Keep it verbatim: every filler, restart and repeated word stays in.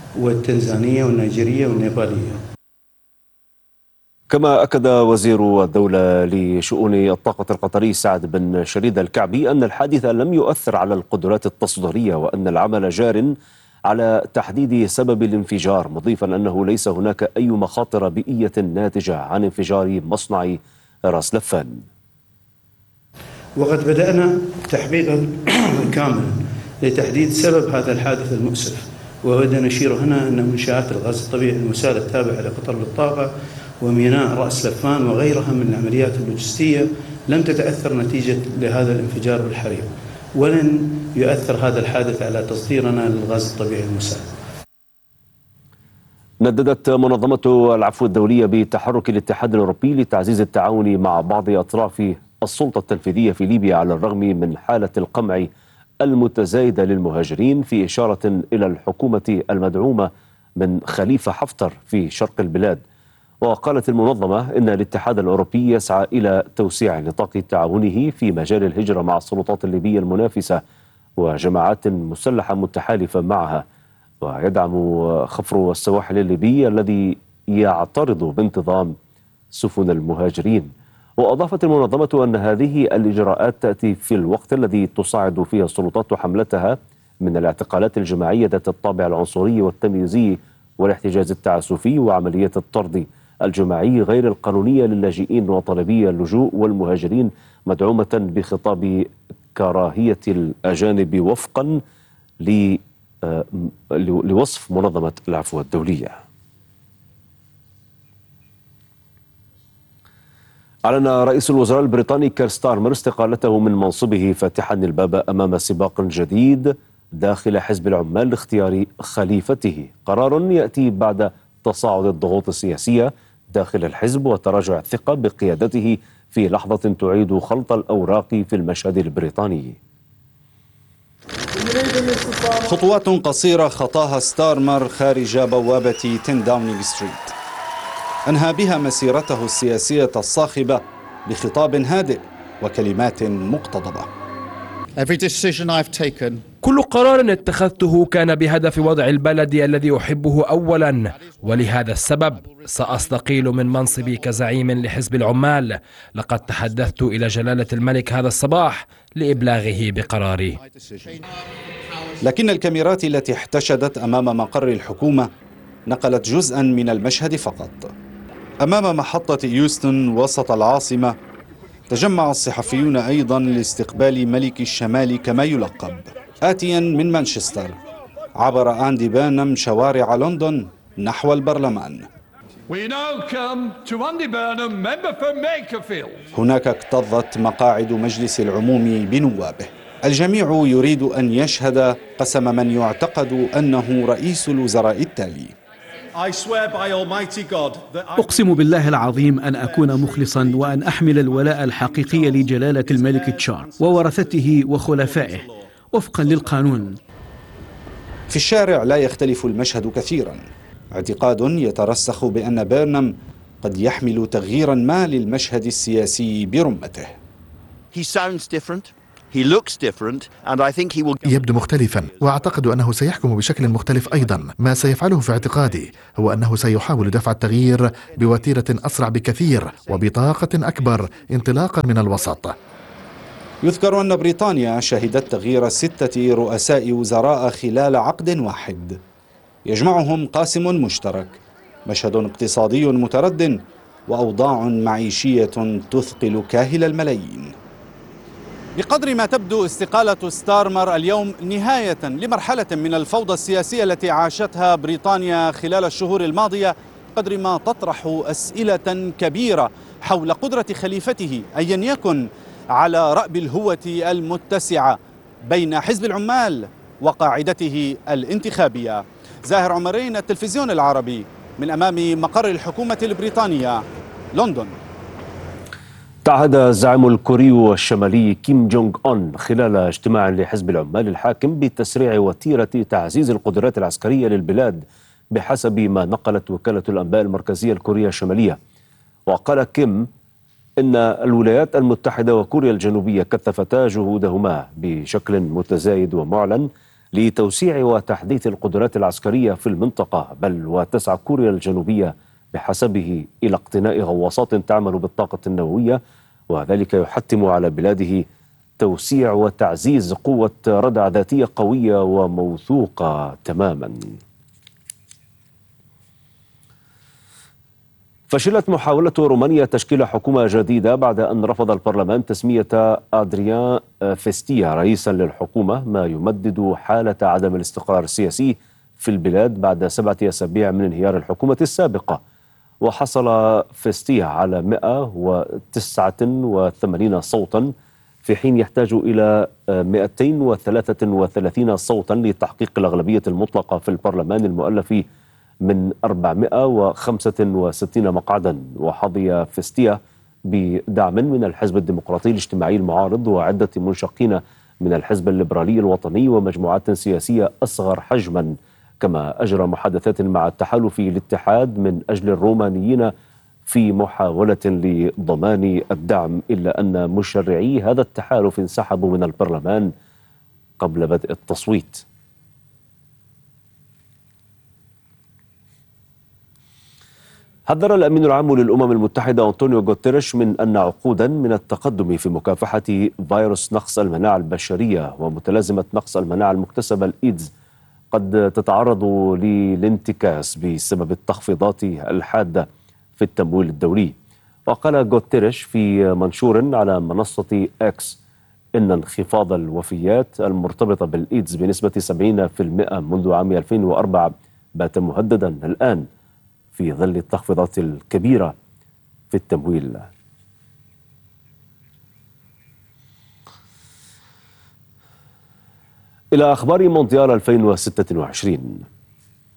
والتنزانية والنيجيرية والنيبالية. كما أكد وزير الدولة لشؤون الطاقة القطري سعد بن شريد الكعبي أن الحادث لم يؤثر على القدرات التصديرية وأن العمل جار على تحديد سبب الانفجار، مضيفا أنه ليس هناك أي مخاطر بيئية ناتجة عن انفجار مصنع راس لفان. وقد بدأنا تحقيقا كاملا لتحديد سبب هذا الحادث المؤسف، وأود نشير هنا أن منشآت الغاز الطبيعي المسال التابعة لقطر للطاقة وميناء رأس لفان وغيرها من العمليات اللوجستية لم تتأثر نتيجة لهذا الانفجار بالحريق، ولن يؤثر هذا الحادث على تصديرنا للغاز الطبيعي المسال. نددت منظمة العفو الدولية بتحرك الاتحاد الأوروبي لتعزيز التعاون مع بعض أطراف السلطة التنفيذية في ليبيا على الرغم من حالة القمع المتزايدة للمهاجرين، في إشارة إلى الحكومة المدعومة من خليفة حفتر في شرق البلاد. وقالت المنظمة إن الاتحاد الأوروبي يسعى إلى توسيع نطاق تعاونه في مجال الهجرة مع السلطات الليبية المنافسة وجماعات مسلحة متحالفة معها، ويدعم خفر السواحل الليبي الذي يعترض بانتظام سفن المهاجرين. وأضافت المنظمة أن هذه الإجراءات تأتي في الوقت الذي تصاعد فيه السلطات حملتها من الاعتقالات الجماعية ذات الطابع العنصري والتمييزي والاحتجاز التعسفي وعمليات الطرد الجماعي غير القانونية للاجئين وطلبي اللجوء والمهاجرين، مدعومة بخطاب كراهية الأجانب وفقا لوصف منظمة العفو الدولية. أعلن رئيس الوزراء البريطاني كير ستارمر استقالته من منصبه فاتحا الباب أمام سباق جديد داخل حزب العمال لاختيار خليفته، قرار يأتي بعد تصاعد الضغوط السياسية داخل الحزب وتراجع الثقة بقيادته في لحظة تعيد خلط الأوراق في المشهد البريطاني. خطوات قصيرة خطاها ستارمر خارج بوابة عشرة داونينغ ستريت، أنهى بها مسيرته السياسية الصاخبة بخطاب هادئ وكلمات مقتضبة. كل قرار اتخذته كان بهدف وضع البلد الذي أحبه أولا، ولهذا السبب سأستقيل من منصبي كزعيم لحزب العمال. لقد تحدثت إلى جلالة الملك هذا الصباح لإبلاغه بقراري. لكن الكاميرات التي احتشدت أمام مقر الحكومة نقلت جزءا من المشهد فقط. أمام محطة يوستن وسط العاصمة تجمع الصحفيون أيضا لاستقبال ملك الشمال كما يلقب. آتيا من مانشستر عبر أندي بيرنام شوارع لندن نحو البرلمان. هناك اكتظت مقاعد مجلس العموم بنوابه، الجميع يريد أن يشهد قسم من يعتقد أنه رئيس الوزراء التالي. أقسم بالله العظيم أن أكون مخلصا وأن أحمل الولاء الحقيقي لجلالة الملك تشارلز وورثته وخلفائه وفقا للقانون. في الشارع لا يختلف المشهد كثيرا، اعتقاد يترسخ بأن بيرنام قد يحمل تغييرا ما للمشهد السياسي برمته. يبدو مختلفا، وأعتقد أنه سيحكم بشكل مختلف أيضا. ما سيفعله في اعتقادي هو أنه سيحاول دفع التغيير بوتيرة أسرع بكثير وبطاقة أكبر انطلاقا من الوسط. يذكر أن بريطانيا شهدت تغيير ستة رؤساء وزراء خلال عقد واحد يجمعهم قاسم مشترك، مشهد اقتصادي مترد وأوضاع معيشية تثقل كاهل الملايين. بقدر ما تبدو استقالة ستارمر اليوم نهاية لمرحلة من الفوضى السياسية التي عاشتها بريطانيا خلال الشهور الماضية، قدر ما تطرح أسئلة كبيرة حول قدرة خليفته أيا يكن على رأب الهوة المتسعة بين حزب العمال وقاعدته الانتخابية. زاهر عمرين، التلفزيون العربي، من أمام مقر الحكومة البريطانية، لندن. تعهد الزعيم الكوري الشمالي كيم جونغ أون خلال اجتماع لحزب العمال الحاكم بتسريع وتيرة تعزيز القدرات العسكرية للبلاد بحسب ما نقلت وكالة الأنباء المركزية الكورية الشمالية. وقال كيم إن الولايات المتحدة وكوريا الجنوبية كثفتا جهودهما بشكل متزايد ومعلن لتوسيع وتحديث القدرات العسكرية في المنطقة، بل وتسعى كوريا الجنوبية بحسبه إلى اقتناء غواصات تعمل بالطاقة النووية، وذلك يحتم على بلاده توسيع وتعزيز قوة ردع ذاتية قوية وموثوقة تماما. فشلت محاولة رومانيا تشكيل حكومة جديدة بعد أن رفض البرلمان تسمية أدريان فيستيا رئيسا للحكومة، ما يمدد حالة عدم الاستقرار السياسي في البلاد بعد سبعة أسابيع من انهيار الحكومة السابقة. وحصل فيستيا على مئة وتسعة وثمانين صوتا، في حين يحتاج إلى مئتين وثلاثة وثلاثين صوتا لتحقيق الأغلبية المطلقة في البرلمان المؤلف من أربعمئة وخمسة وستين مقعدا. وحظي فيستيا بدعم من الحزب الديمقراطي الاجتماعي المعارض وعدة منشقين من الحزب الليبرالي الوطني ومجموعات سياسية أصغر حجما، كما أجرى محادثات مع التحالف الاتحاد من أجل الرومانيين في محاولة لضمان الدعم، إلا أن مشرعي هذا التحالف انسحبوا من البرلمان قبل بدء التصويت. حذر الأمين العام للأمم المتحدة أنطونيو غوتيريش من أن عقودا من التقدم في مكافحة فيروس نقص المناعة البشرية ومتلازمة نقص المناعة المكتسبة الإيدز قد تتعرض للانتكاس بسبب التخفيضات الحادة في التمويل الدولي. وقال غوتيريش في منشور على منصة إكس إن انخفاض الوفيات المرتبطة بالإيدز بنسبة سبعين بالمئة منذ عام ألفين وأربعة بات مهددا الآن في ظل التخفيضات الكبيرة في التمويل. إلى أخبار مونديال ألفين وستة وعشرين.